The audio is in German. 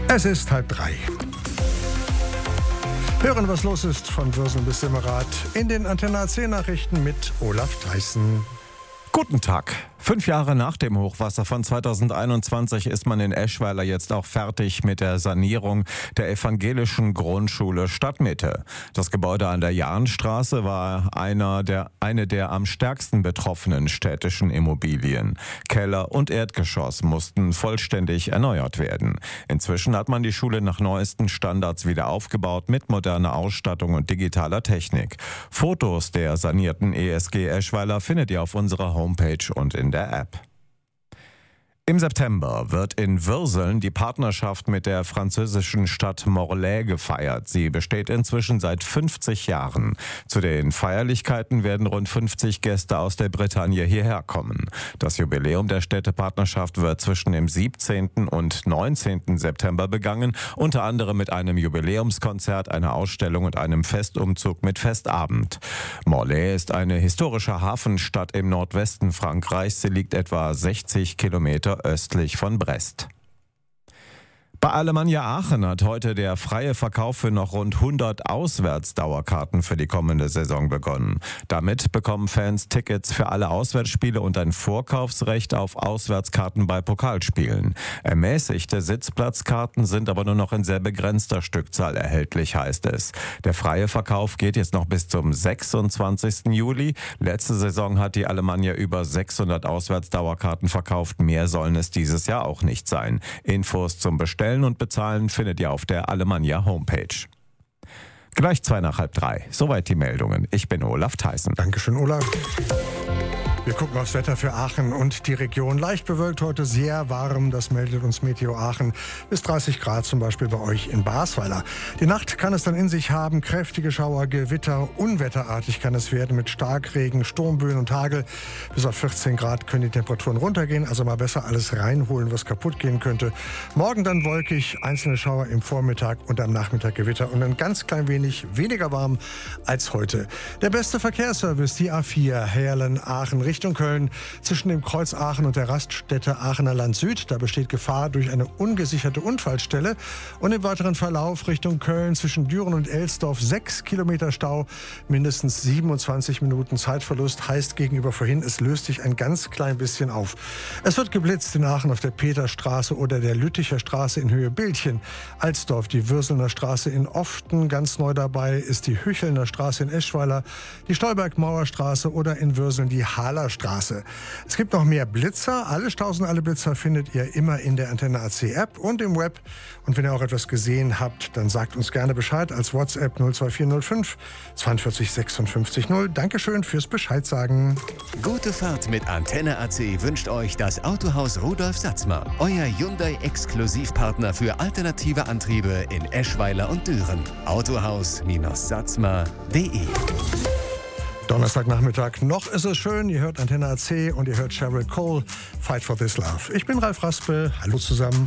Es ist 2:30. Hören, was los ist von Würsel bis Simmerath in den Antenne AC-Nachrichten mit Olaf Theissen. Guten Tag. 5 Jahre nach dem Hochwasser von 2021 ist man in Eschweiler jetzt auch fertig mit der Sanierung der evangelischen Grundschule Stadtmitte. Das Gebäude an der Jahnstraße war eine der am stärksten betroffenen städtischen Immobilien. Keller und Erdgeschoss mussten vollständig erneuert werden. Inzwischen hat man die Schule nach neuesten Standards wieder aufgebaut mit moderner Ausstattung und digitaler Technik. Fotos der sanierten ESG Eschweiler findet ihr auf unserer Homepage und in der App. Im September wird in Würseln die Partnerschaft mit der französischen Stadt Morlaix gefeiert. Sie besteht inzwischen seit 50 Jahren. Zu den Feierlichkeiten werden rund 50 Gäste aus der Bretagne hierher kommen. Das Jubiläum der Städtepartnerschaft wird zwischen dem 17. und 19. September begangen, unter anderem mit einem Jubiläumskonzert, einer Ausstellung und einem Festumzug mit Festabend. Morlaix ist eine historische Hafenstadt im Nordwesten Frankreichs. Sie liegt etwa 60 Kilometer östlich von Brest. Bei Alemannia Aachen hat heute der freie Verkauf für noch rund 100 Auswärtsdauerkarten für die kommende Saison begonnen. Damit bekommen Fans Tickets für alle Auswärtsspiele und ein Vorkaufsrecht auf Auswärtskarten bei Pokalspielen. Ermäßigte Sitzplatzkarten sind aber nur noch in sehr begrenzter Stückzahl erhältlich, heißt es. Der freie Verkauf geht jetzt noch bis zum 26. Juli. Letzte Saison hat die Alemannia über 600 Auswärtsdauerkarten verkauft. Mehr sollen es dieses Jahr auch nicht sein. Infos zum Bestellen und Bezahlen findet ihr auf der Alemannia Homepage. Gleich 2:30. Soweit die Meldungen. Ich bin Olaf Theissen. Dankeschön, Olaf. Wir gucken aufs Wetter für Aachen und die Region. Leicht bewölkt heute, sehr warm, das meldet uns Meteo Aachen. Bis 30 Grad zum Beispiel bei euch in Basweiler. Die Nacht kann es dann in sich haben, kräftige Schauer, Gewitter, unwetterartig kann es werden mit Starkregen, Sturmböen und Hagel. Bis auf 14 Grad können die Temperaturen runtergehen, also mal besser alles reinholen, was kaputt gehen könnte. Morgen dann wolkig, einzelne Schauer im Vormittag und am Nachmittag Gewitter und ein ganz klein wenig weniger warm als heute. Der beste Verkehrsservice, die A4, Heerlen-Aachen Richtung Köln, zwischen dem Kreuz Aachen und der Raststätte Aachener Land Süd. Da besteht Gefahr durch eine ungesicherte Unfallstelle. Und im weiteren Verlauf Richtung Köln zwischen Düren und Elsdorf 6 Kilometer Stau, mindestens 27 Minuten Zeitverlust. Heißt gegenüber vorhin, es löst sich ein ganz klein bisschen auf. Es wird geblitzt in Aachen auf der Peterstraße oder der Lütticher Straße in Höhe Bildchen. Alsdorf, die Würselner Straße in Often. Ganz neu dabei ist die Hüchelner Straße in Eschweiler, die Stolberg-Mauerstraße oder in Würseln die Haler Straße. Es gibt noch mehr Blitzer. Alle Stausen, alle Blitzer findet ihr immer in der Antenne AC App und im Web. Und wenn ihr auch etwas gesehen habt, dann sagt uns gerne Bescheid als WhatsApp 02405 42 56 0. Dankeschön fürs Bescheid sagen. Gute Fahrt mit Antenne AC wünscht euch das Autohaus Rudolf Satzmer. Euer Hyundai-Exklusivpartner für alternative Antriebe in Eschweiler und Düren. Autohaus-satzmer.de. Donnerstagnachmittag, noch ist es schön. Ihr hört Antenne AC und ihr hört Sheryl Cole, Fight for This Love. Ich bin Ralf Raspe. Hallo zusammen.